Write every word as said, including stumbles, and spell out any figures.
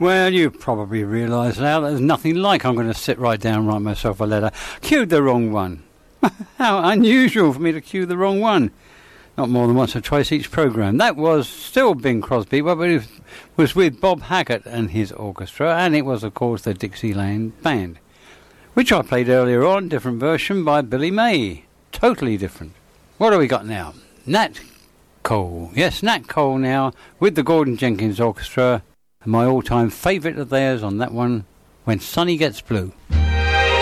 Well, you probably realise now that there's nothing like I'm going to sit right down and write myself a letter. Cued the wrong one. How unusual for me to cue the wrong one. Not more than once or twice each programme. That was still Bing Crosby, but it was with Bob Haggart and his orchestra, and it was, of course, the Dixieland Band, which I played earlier on, different version by Billy May. Totally different. What have we got now? Nat Cole. Yes, Nat Cole now, with the Gordon Jenkins Orchestra, and my all-time favourite of theirs on that one, When Sunny Gets Blue.